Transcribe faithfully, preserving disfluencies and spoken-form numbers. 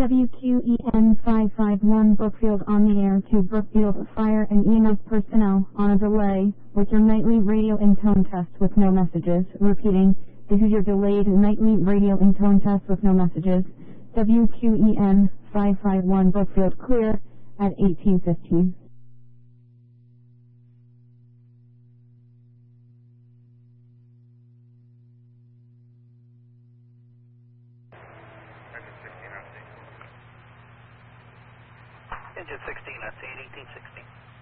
W Q E N five five one Brookfield on the air to Brookfield Fire and E M S personnel on a delay with your nightly radio and tone test with no messages. Repeating, this is your delayed nightly radio and tone test with no messages. W Q E N five five one Brookfield clear at eighteen fifteen. Engine sixteen, that's eight, eighteen sixteen.